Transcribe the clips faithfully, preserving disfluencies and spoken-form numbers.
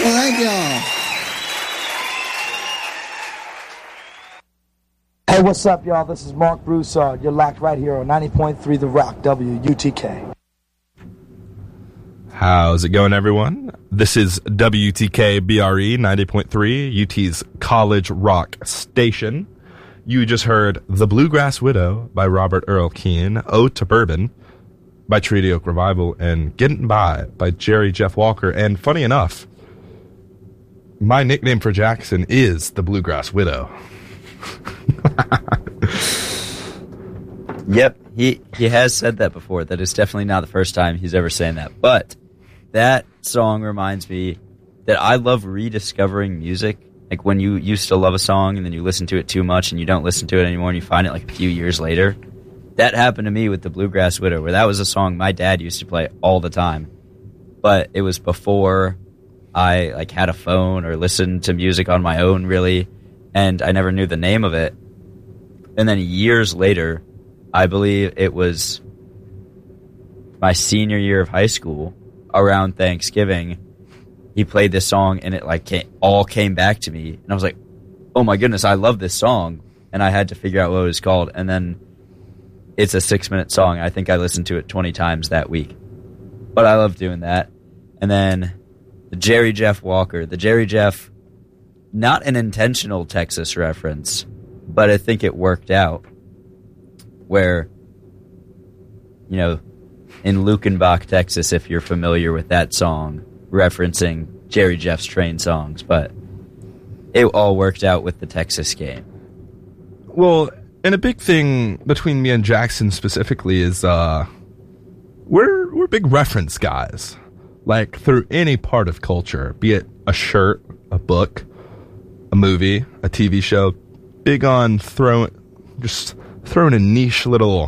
Well, thank y'all. Hey, what's up, y'all? This is Mark Broussard. You're locked right here on ninety point three The Rock, W U T K. How's it going, everyone? This is W T K B R E ninety point three, U T's college rock station. You just heard The Bluegrass Widow by Robert Earl Keen, Ode to Bourbon by Treaty Oak Revival, and Getting By by Jerry Jeff Walker. And funny enough, my nickname for Jackson is The Bluegrass Widow. Yep, he, he has said that before. That is definitely not the first time he's ever saying that. But that song reminds me that I love rediscovering music. Like when you used to love a song and then you listen to it too much and you don't listen to it anymore and you find it like a few years later. That happened to me with The Bluegrass Widow, where that was a song my dad used to play all the time. But it was before I like had a phone or listened to music on my own, really, and I never knew the name of it. And then years later, I believe it was my senior year of high school, around Thanksgiving, he played this song and it like came, all came back to me. And I was like, oh my goodness, I love this song. And I had to figure out what it was called. And then it's a six minute song. I think I listened to it twenty times that week. But I love doing that. And then the Jerry Jeff Walker, the Jerry Jeff, not an intentional Texas reference, but I think it worked out. Where, you know, in Lukenbach, Texas, if you're familiar with that song, referencing Jerry Jeff's Train songs, but it all worked out with the Texas game. Well, and a big thing between me and Jackson specifically is uh, we're we're big reference guys. Like, through any part of culture, be it a shirt, a book, a movie, a T V show, big on throwing, just throwing a niche little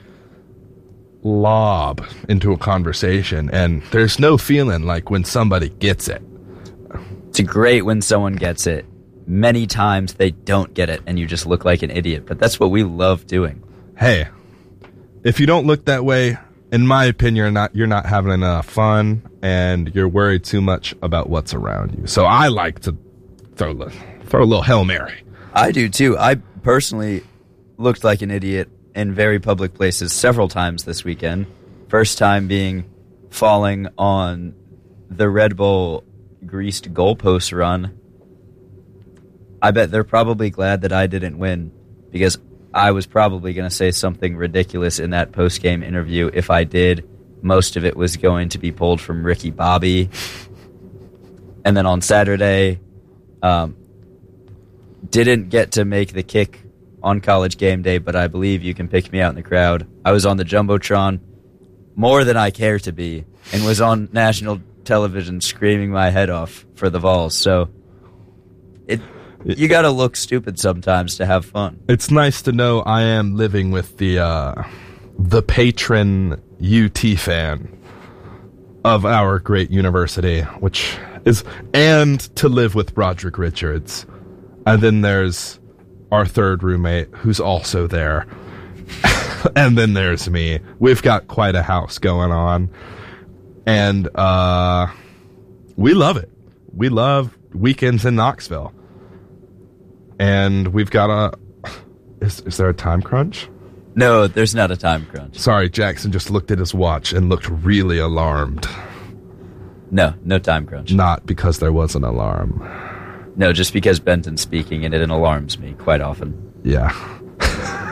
lob into a conversation, and there's no feeling like when somebody gets it. It's great when someone gets it. Many times they don't get it, and you just look like an idiot, but that's what we love doing. Hey, if you don't look that way, in my opinion, you're not, you're not having enough fun, and you're worried too much about what's around you. So I like to throw, throw a little Hail Mary. I do too. I personally looked like an idiot in very public places several times this weekend. First time being falling on the Red Bull greased goalpost run. I bet they're probably glad that I didn't win, because I was probably going to say something ridiculous in that post-game interview. If I did, most of it was going to be pulled from Ricky Bobby. And then on Saturday, um, didn't get to make the kick on College Game Day, but I believe you can pick me out in the crowd. I was on the Jumbotron more than I care to be, and was on national television screaming my head off for the Vols. So it, you got to look stupid sometimes to have fun. It's nice to know I am living with the uh, the patron U T fan of our great university, which is, and to live with Broderick Richards. And then there's our third roommate, who's also there. And then there's me. We've got quite a house going on. And uh, we love it. We love weekends in Knoxville. And we've got a... Is, is there a time crunch? No, there's not a time crunch. Sorry, Jackson just looked at his watch and looked really alarmed. No, no time crunch. Not because there was an alarm. No, just because Benton's speaking and it alarms me quite often. Yeah.